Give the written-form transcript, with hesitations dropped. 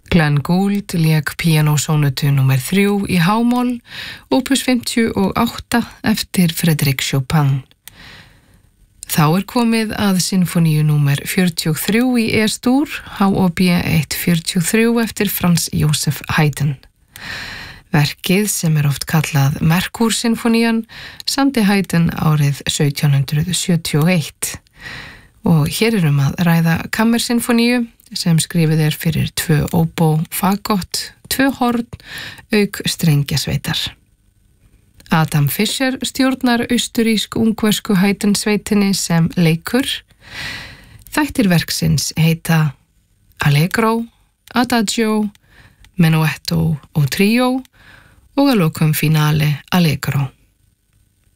Glenn Gould lék píanósónutu nr. 3 í H-moll, opus 58 eftir Frédéric Chopin. Þá komið að sinfoníu nr. 43 í E-stúr, HOB 143 eftir Franz Joseph Haydn. Verkið, sem oft kallað Merkur-sinfonían, samdi Haydn árið 1771. Og hér að ræða kammersinfoníu sem skrifið fyrir 2 óbó, fagott, 2 horn, auk strengjasveitar. Adam Fischer stjórnar austurísk-ungversku Haydn-sveitinni sem leikur. Þættir verksins heita Allegro, Adagio, Menuetto og Trio og að lokum finale Allegro.